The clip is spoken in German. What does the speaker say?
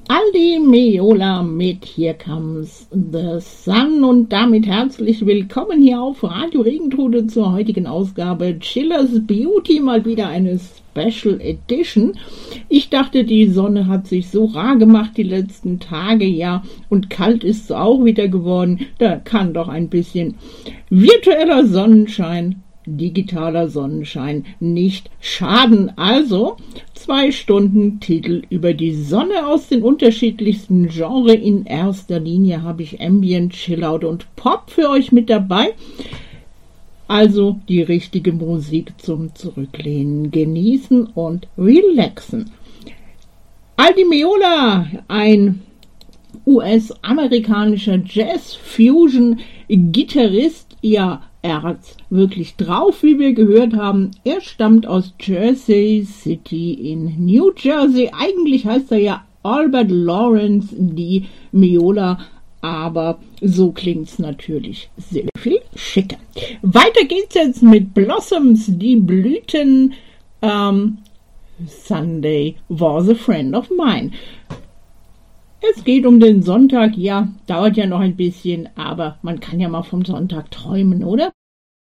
Aldi Meola mit Here Comes the Sun und damit herzlich willkommen hier auf Radio Regentrude zur heutigen Ausgabe Chillers Beauty, mal wieder eine Special Edition. Ich dachte, die Sonne hat sich so rar gemacht die letzten Tage, ja, und kalt ist es auch wieder geworden. Da kann doch ein bisschen virtueller Sonnenschein, digitaler Sonnenschein nicht schaden. Also 2 Stunden Titel über die Sonne aus den unterschiedlichsten Genres. In erster Linie habe ich Ambient, Chillout und Pop für euch mit dabei. Also die richtige Musik zum Zurücklehnen, Genießen und Relaxen. Aldi Meola, ein US-amerikanischer Jazz-Fusion-Gitarrist, ja, er hat's wirklich drauf, wie wir gehört haben. Er stammt aus Jersey City in New Jersey. Eigentlich heißt er ja Albert Lawrence Di Meola, aber so klingt's natürlich sehr viel schicker. Weiter geht's jetzt mit Blossoms, die Blüten. Sunday was a friend of mine. Es geht um den Sonntag, ja, dauert ja noch ein bisschen, aber man kann ja mal vom Sonntag träumen, oder?